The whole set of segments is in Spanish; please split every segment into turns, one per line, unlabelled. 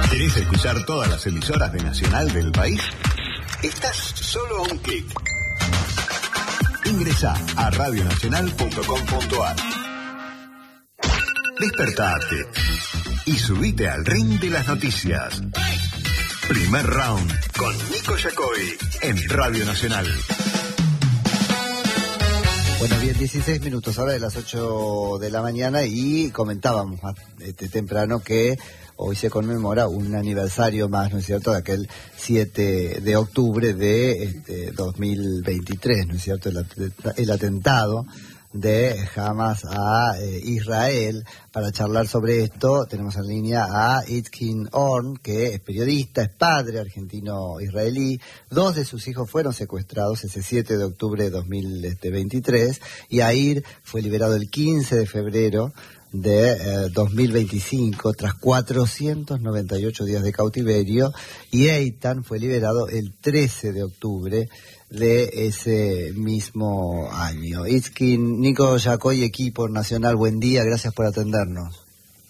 ¿Querés escuchar todas las emisoras de Nacional del país? Estás solo a un clic. Ingresá a radionacional.com.ar. Despertate y subite al ring de las noticias. Primer round con Nico Yacoy en Radio Nacional.
Bueno, bien, 16 minutos, ahora de las 8 de la mañana, y comentábamos temprano que hoy se conmemora un aniversario más, ¿no es cierto?, de aquel 7 de octubre de 2023, ¿no es cierto?, el atentado de Hamas a Israel. Para charlar sobre esto tenemos en línea a Itzkin Horn, que es periodista, es padre argentino-israelí. 2 de sus hijos fueron secuestrados ese 7 de octubre de 2023, y Yair fue liberado el 15 de febrero de 2025 tras 498 días de cautiverio, y Eitan fue liberado el 13 de octubre de ese mismo año. Itzkin, Nico Yacoy, equipo nacional, buen día, gracias por atendernos.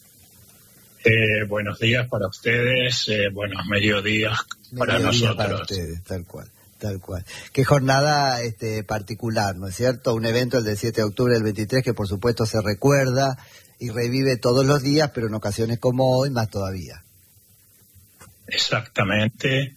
Buenos días para ustedes, buenos mediodías para nosotros.
Para ustedes, tal cual. Qué jornada particular, ¿no es cierto? Un evento, el del 7 de octubre del 23, que por supuesto se recuerda y revive todos los días, pero en ocasiones como hoy más todavía.
Exactamente.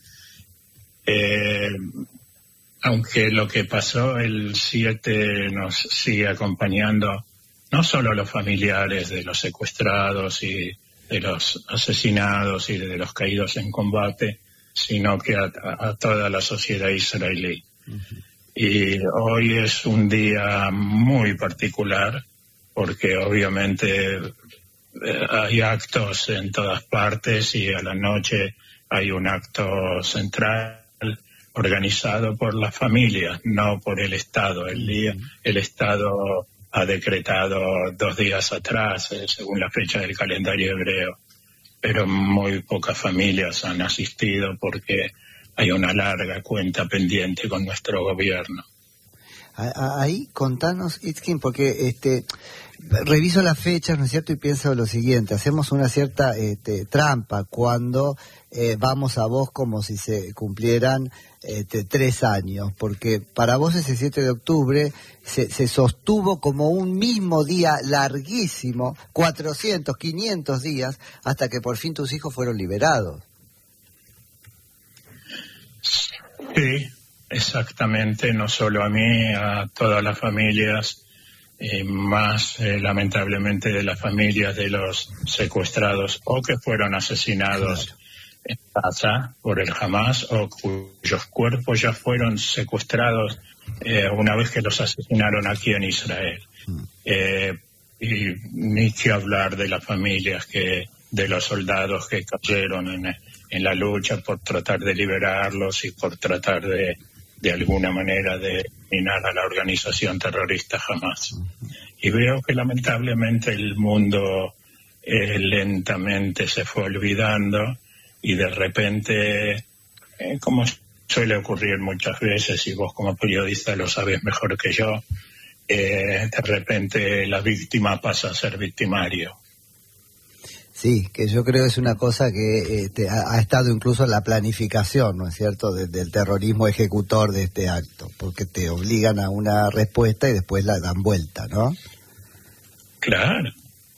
Aunque lo que pasó el 7 nos sigue acompañando, no solo a los familiares de los secuestrados y de los asesinados y de los caídos en combate, sino que a toda la sociedad israelí. Uh-huh. Y hoy es un día muy particular, porque obviamente hay actos en todas partes, y a la noche hay un acto central organizado por las familias, no por el Estado. El Estado ha decretado 2 días atrás, según la fecha del calendario hebreo, pero muy pocas familias han asistido porque hay una larga cuenta pendiente con nuestro gobierno.
Ahí contanos, Itzkin, porque reviso las fechas, ¿no es cierto?, y pienso lo siguiente: hacemos una cierta trampa cuando vamos a vos como si se cumplieran 3 años, porque para vos ese 7 de octubre se sostuvo como un mismo día larguísimo, 400, 500 días, hasta que por fin tus hijos fueron liberados.
Sí, exactamente, no solo a mí, a todas las familias, más lamentablemente de las familias de los secuestrados o que fueron asesinados. Claro. En Gaza por el Hamas, o cuyos cuerpos ya fueron secuestrados una vez que los asesinaron aquí en Israel. Y ni que hablar de las familias de los soldados que cayeron en la lucha por tratar de liberarlos y por tratar de alguna manera de eliminar a la organización terrorista Hamas. Y veo que lamentablemente el mundo lentamente se fue olvidando, y de repente, como suele ocurrir muchas veces, y vos como periodista lo sabes mejor que yo, de repente la víctima pasa a ser victimario.
Sí, que yo creo es una cosa que ha estado incluso en la planificación, ¿no es cierto?, del terrorismo ejecutor de este acto, porque te obligan a una respuesta y después la dan vuelta, ¿no? Claro,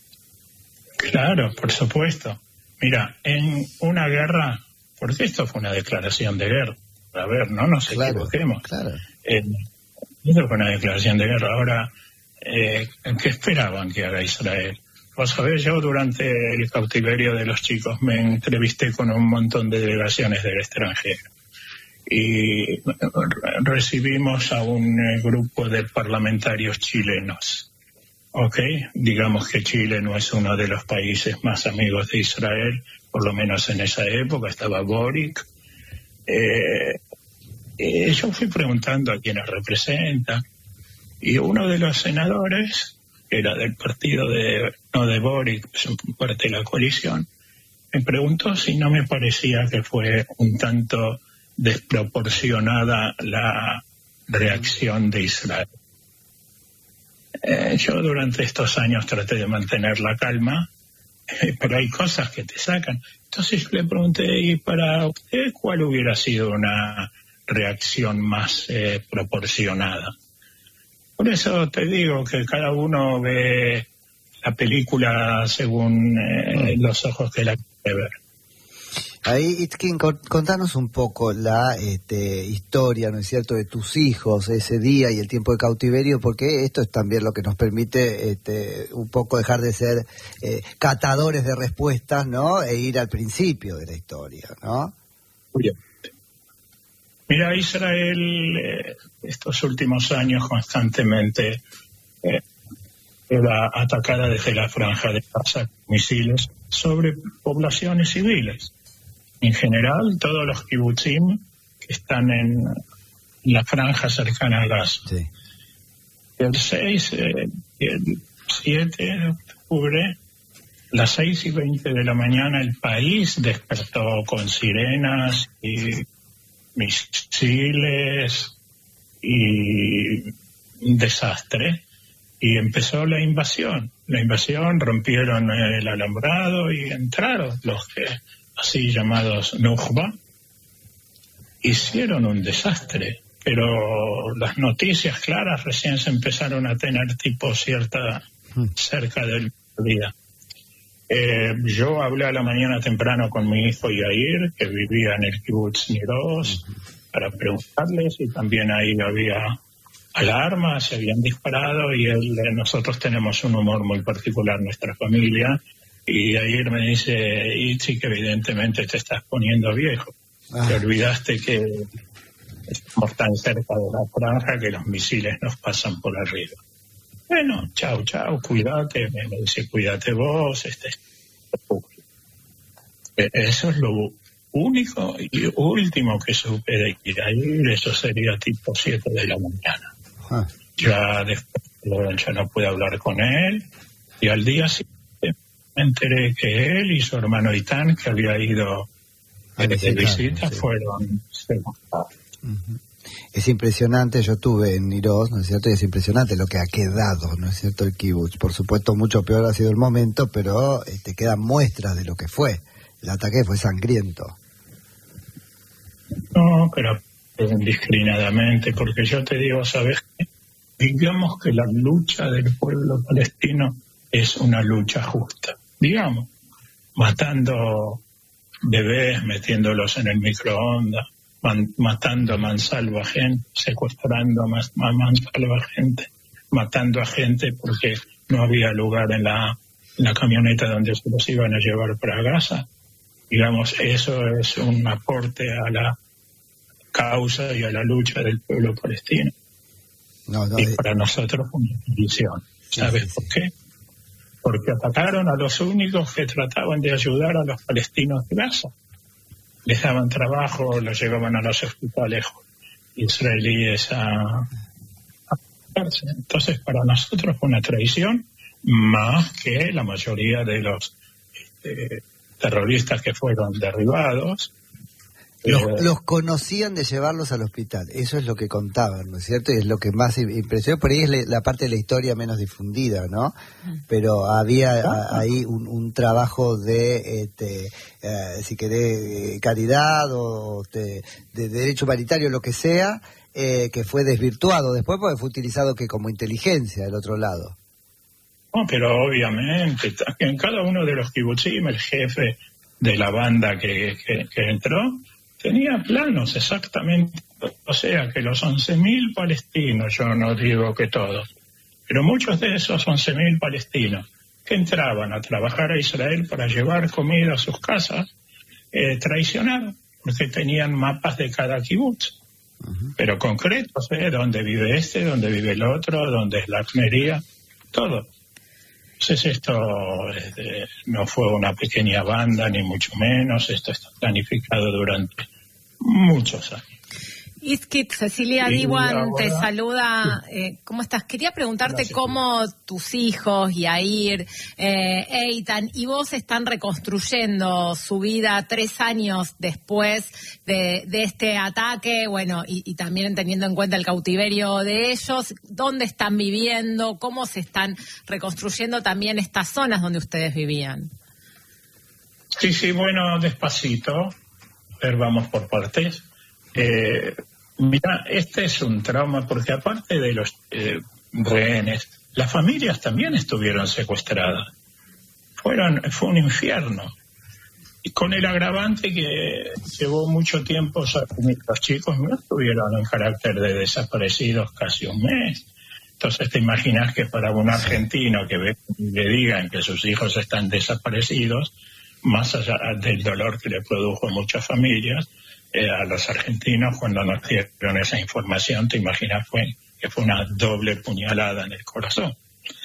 por supuesto. Mira, en una guerra, porque esto fue una declaración de guerra, a ver, no nos equivoquemos.
Claro.
Esto fue una declaración de guerra. Ahora, ¿qué esperaban que haga Israel? Vos sabés, yo durante el cautiverio de los chicos me entrevisté con un montón de delegaciones del extranjero, y recibimos a un grupo de parlamentarios chilenos. Digamos que Chile no es uno de los países más amigos de Israel, por lo menos en esa época estaba Boric. Yo fui preguntando a quienes representan, y uno de los senadores, que era del partido no de Boric, parte de la coalición, me preguntó si no me parecía que fue un tanto desproporcionada la reacción de Israel. Yo durante estos años traté de mantener la calma, pero hay cosas que te sacan. Entonces yo le pregunté, ¿y para usted cuál hubiera sido una reacción más proporcionada? Por eso te digo que cada uno ve la película según los ojos que la quiere ver.
Ahí, Itzkin, contanos un poco la historia, ¿no es cierto?, de tus hijos, ese día y el tiempo de cautiverio, porque esto es también lo que nos permite un poco dejar de ser catadores de respuestas, ¿no?, e ir al principio de la historia, ¿no?
Muy bien. Mira, Israel estos últimos años constantemente era atacada desde la franja de Gaza con misiles sobre poblaciones civiles. En general, todos los kibutzim que están en la franja cercana a Gaza.
Sí.
El 6 y el 7 de octubre, las 6:20 de la mañana, el país despertó con sirenas y misiles y un desastre. Y empezó la invasión. La invasión, rompieron el alambrado y entraron los que... así llamados Nukhba, hicieron un desastre, pero las noticias claras recién se empezaron a tener tipo cerca del día. Yo hablé a la mañana temprano con mi hijo Yair, que vivía en el kibutz Niroz, para preguntarles, y también ahí había alarmas, se habían disparado, y nosotros tenemos un humor muy particular, nuestra familia. Y ayer me dice, Itzi, que evidentemente te estás poniendo viejo. Te olvidaste que estamos tan cerca de la franja que los misiles nos pasan por arriba. Bueno, chau, cuídate. Me dice, cuídate vos. Eso es lo único y último que supe de ir. Eso sería tipo 7 de la mañana. Ya después ya no pude hablar con él. Y al día siguiente me enteré que él y su hermano Itán, que había ido de visita, sí, fueron secuestrados.
Es impresionante, yo estuve en Niroz, ¿no es cierto? Y es impresionante lo que ha quedado, ¿no es cierto?, el kibutz. Por supuesto, mucho peor ha sido el momento, pero quedan muestras de lo que fue. El ataque fue sangriento.
No, pero indiscriminadamente, porque yo te digo, ¿sabes qué? Digamos que la lucha del pueblo palestino es una lucha justa. Digamos, matando bebés, metiéndolos en el microondas, matando a mansalva gente, secuestrando a mansalva gente, matando a gente porque no había lugar en la camioneta donde se los iban a llevar para Gaza. Digamos, eso es un aporte a la causa y a la lucha del pueblo palestino. Y para nosotros una bendición. ¿Sabes por qué? Porque atacaron a los únicos que trataban de ayudar a los palestinos de Gaza. Les daban trabajo, los llevaban a los hospitales israelíes a curarse. Entonces, para nosotros fue una traición más que la mayoría de los terroristas que fueron derribados.
Los conocían de llevarlos al hospital, eso es lo que contaban, ¿no es cierto? Y es lo que más impresionó, por ahí es la parte de la historia menos difundida, ¿no? Pero había ahí un trabajo de, si querés, caridad o de derecho humanitario, lo que sea, que fue desvirtuado después porque fue utilizado que como inteligencia del otro lado.
No, pero obviamente, en cada uno de los kibutzim, el jefe de la banda que entró, tenía planos exactamente, o sea que los 11.000 palestinos, yo no digo que todos, pero muchos de esos 11.000 palestinos que entraban a trabajar a Israel para llevar comida a sus casas, traicionaron, porque tenían mapas de cada kibutz, pero concretos, dónde vive dónde vive el otro, dónde es la armería, todo. Entonces esto no fue una pequeña banda, ni mucho menos, esto está planificado durante muchos años.
Iskit, Cecilia Diwan te saluda. ¿Cómo estás? Quería preguntarte
Gracias.
Cómo tus hijos, Yair, Eitan y vos están reconstruyendo su vida 3 años después de este ataque, bueno, y también teniendo en cuenta el cautiverio de ellos. ¿Dónde están viviendo? ¿Cómo se están reconstruyendo también estas zonas donde ustedes vivían?
Sí, bueno, despacito. A ver, vamos por partes. Mira, este es un trauma porque aparte de los rehenes, las familias también estuvieron secuestradas. Fue un infierno. Y con el agravante que llevó mucho tiempo, los chicos no estuvieron en carácter de desaparecidos casi un mes. Entonces te imaginas que para un argentino que le digan que sus hijos están desaparecidos, más allá del dolor que le produjo a muchas familias, a los argentinos cuando nos dieron esa información, te imaginas que fue una doble puñalada en el corazón.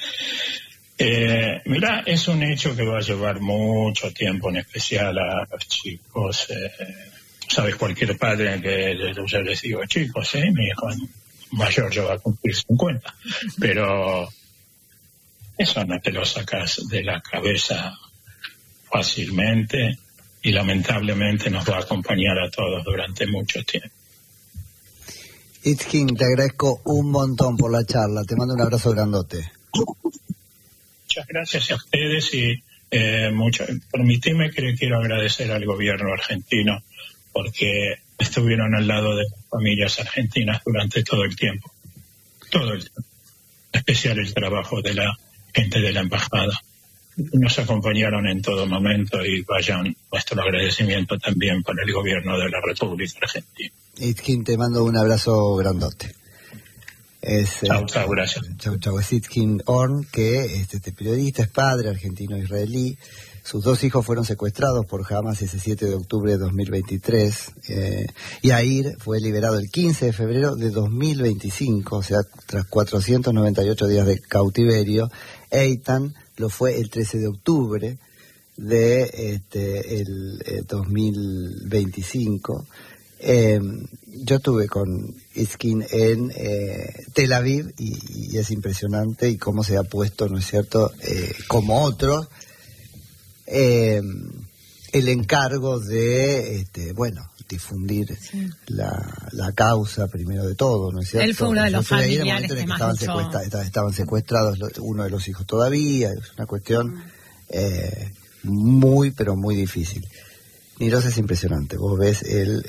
Mira, es un hecho que va a llevar mucho tiempo, en especial a los chicos. Sabes, cualquier padre que yo les digo, chicos, mi hijo mayor ya va a cumplir 50, pero eso no te lo sacas de la cabeza fácilmente y lamentablemente nos va a acompañar a todos durante mucho tiempo.
Itzkin, te agradezco un montón por la charla, te mando un abrazo grandote.
Muchas gracias a ustedes y permíteme que le quiero agradecer al gobierno argentino porque estuvieron al lado de las familias argentinas durante todo el tiempo. En especial el trabajo de la gente de la embajada. Nos acompañaron en todo momento y vayan nuestro agradecimiento también para el gobierno de la República Argentina.
Itzkin, te mando un abrazo grandote.
Chau, gracias.
Chau. Es Itzkin Horn, que este periodista es padre argentino-israelí. Sus dos hijos fueron secuestrados por Hamas ese 7 de octubre de 2023. Yair fue liberado el 15 de febrero de 2025, o sea, tras 498 días de cautiverio. Eitan lo fue el 13 de octubre de el 2025. Yo estuve con Itzkin en Tel Aviv y es impresionante y cómo se ha puesto, ¿no es cierto?, como otros, el encargo de, difundir la causa primero de todo, ¿no es cierto?
Él fue uno de los familiares que más
estaban secuestrados uno de los hijos todavía, es una cuestión muy, pero muy difícil. Niroz, es impresionante, vos ves el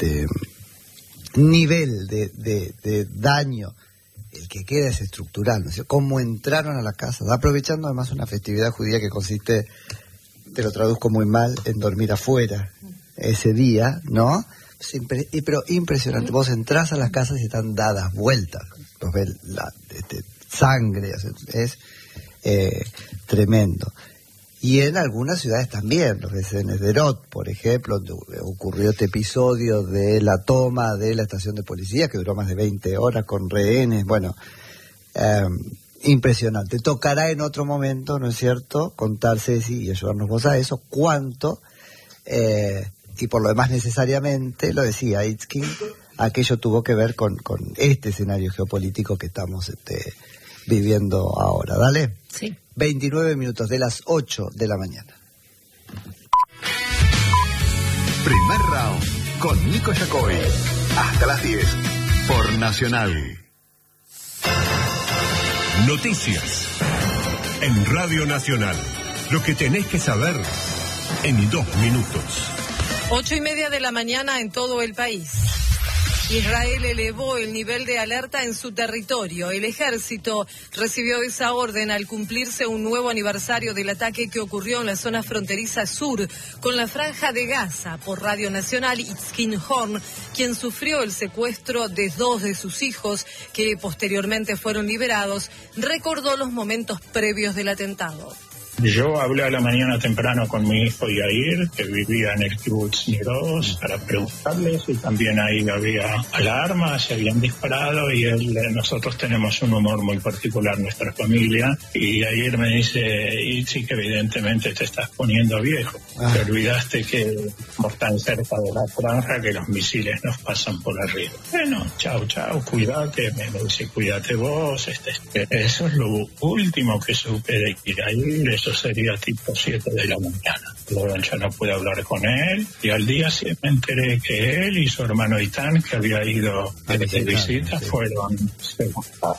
nivel de daño, el que queda es estructural, ¿no es cierto? Cómo entraron a la casa, aprovechando además una festividad judía que consiste, te lo traduzco muy mal, en dormir afuera ese día, ¿no? Pero impresionante, vos entrás a las casas y están dadas vueltas, vos ves sangre, es tremendo. Y en algunas ciudades también, lo ves en Sderot, por ejemplo, donde ocurrió este episodio de la toma de la estación de policía, que duró más de 20 horas con rehenes. Bueno, impresionante. Tocará en otro momento, ¿no es cierto?, contar, Ceci, y ayudarnos vos a eso, cuánto, y por lo demás necesariamente, lo decía Itzkin, aquello tuvo que ver con este escenario geopolítico que estamos viviendo ahora. ¿Dale?
Sí.
29 minutos de las 8 de la mañana.
Primer round con Nico Yacoy. Hasta las 10 por Nacional.
Noticias en Radio Nacional. Lo que tenés que saber en 2 minutos.
8:30 de la mañana en todo el país. Israel elevó el nivel de alerta en su territorio. El ejército recibió esa orden al cumplirse un nuevo aniversario del ataque que ocurrió en la zona fronteriza sur con la Franja de Gaza. Por Radio Nacional, Itzkin Horn, quien sufrió el secuestro de 2 de sus hijos, que posteriormente fueron liberados, recordó los momentos previos del atentado.
Yo hablé a la mañana temprano con mi hijo Yair, que vivía en el kibbutz Niroz, para preguntarle si también ahí había alarmas, se habían disparado, y nosotros tenemos un humor muy particular, nuestra familia, y Yair me dice, Itzi, que evidentemente te estás poniendo viejo, te olvidaste que estamos tan cerca de la franja que los misiles nos pasan por arriba. Bueno, chau, cuídate, me dice, cuídate vos, eso es lo último que supe de Yair. Eso sería tipo 7 de la mañana. Luego ya no pude hablar con él y al día siguiente me enteré que él y su hermano Itán, que había ido de visita, fueron secuestrados.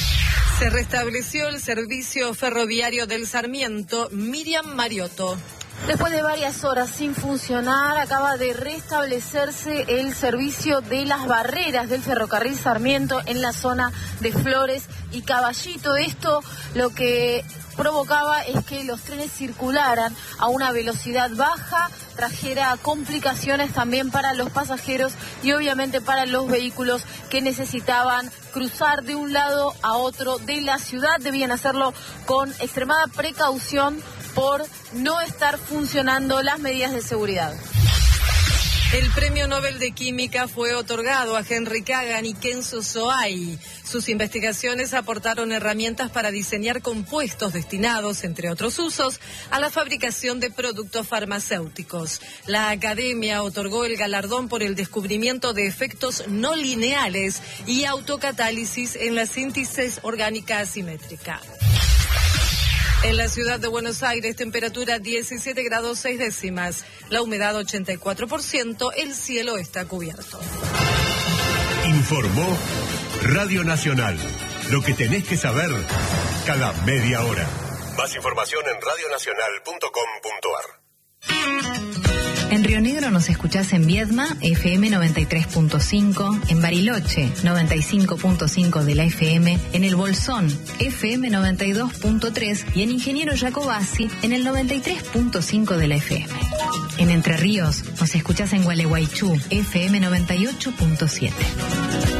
Se restableció el servicio ferroviario del Sarmiento. Miriam Mariotto.
Después de varias horas sin funcionar, acaba de restablecerse el servicio de las barreras del ferrocarril Sarmiento en la zona de Flores y Caballito. Esto lo que provocaba es que los trenes circularan a una velocidad baja, trajera complicaciones también para los pasajeros y obviamente para los vehículos que necesitaban cruzar de un lado a otro de la ciudad. Debían hacerlo con extremada precaución por no estar funcionando las medidas de seguridad.
El Premio Nobel de Química fue otorgado a Henry Kagan y Kenzo Soai. Sus investigaciones aportaron herramientas para diseñar compuestos destinados, entre otros usos, a la fabricación de productos farmacéuticos. La Academia otorgó el galardón por el descubrimiento de efectos no lineales y autocatálisis en la síntesis orgánica asimétrica. En la ciudad de Buenos Aires, temperatura 17 grados 6 décimas, la humedad 84%, el cielo está cubierto.
Informó Radio Nacional. Lo que tenés que saber cada media hora. Más información en radionacional.com.ar.
En Río Negro nos escuchás en Viedma, FM 93.5, en Bariloche, 95.5 de la FM, en El Bolsón, FM 92.3 y en Ingeniero Jacobasi, en el 93.5 de la FM. En Entre Ríos nos escuchás en Gualeguaychú, FM 98.7.